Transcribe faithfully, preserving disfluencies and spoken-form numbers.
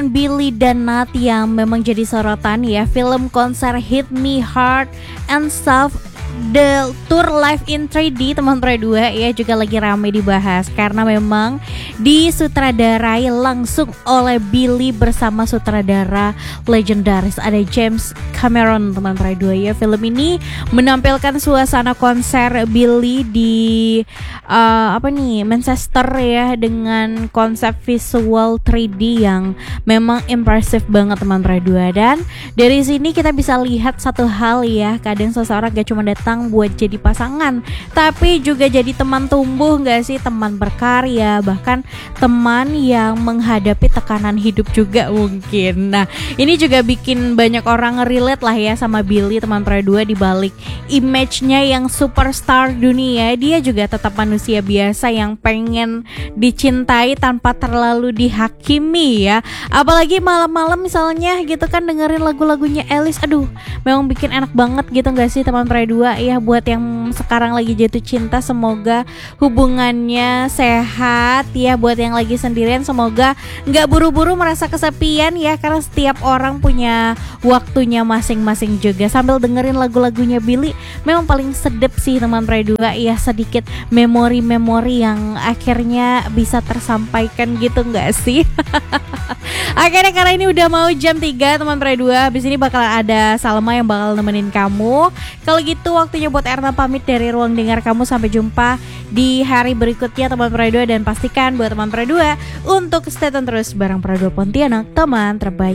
Billy dan Nat yang memang jadi sorotan ya, film konser Hit Me Hard and Soft The Tour Live in three D teman Pro dua ya juga lagi ramai dibahas karena memang disutradarai langsung oleh Billy bersama sutradara legendaris ada James Cameron teman Pro dua ya. Film ini menampilkan suasana konser Billy di uh, apa nih Manchester ya dengan konsep visual three D yang memang impresif banget teman Pro dua. Dan dari sini kita bisa lihat satu hal ya, kadang seseorang gak cuma datang buat jadi pasangan tapi juga jadi teman tumbuh gak sih, teman berkarya, bahkan teman yang menghadapi tekanan hidup juga mungkin. Nah ini juga bikin banyak orang relate lah ya sama Billy teman Pro dua. Di balik image-nya yang superstar dunia, dia juga tetap manusia biasa yang pengen dicintai tanpa terlalu dihakimi ya. Apalagi malam-malam misalnya gitu kan dengerin lagu-lagunya Alice, aduh memang bikin enak banget gitu gak sih teman Pro dua ya. Buat yang sekarang lagi jatuh cinta semoga hubungannya sehat ya. Buat yang lagi sendirian semoga gak buru-buru merasa kesepian ya, karena setiap orang punya waktunya masing-masing juga. Sambil dengerin lagu-lagunya Billy memang paling sedep sih teman Pro dua ya, sedikit memori-memori yang akhirnya bisa tersampaikan gitu gak sih. Akhirnya karena ini udah mau jam tiga teman Pro dua, habis ini bakal ada Salma yang bakal nemenin kamu. Kalau gitu waktunya buat Erna pamit dari ruang dengar kamu. Sampai jumpa di hari berikutnya teman Pro dua, dan pastikan buat teman Pro dua untuk stay tune terus bareng Pro dua Pontianak, teman terbaik.